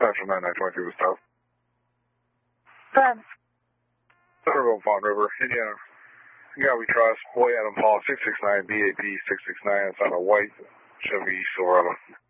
Central 9922 was tough. Done. Centerville, Fawn River, Indiana. Yeah, we trust. Boy Adam Paul 669, BAP 669. It's on a white Chevy Silverado.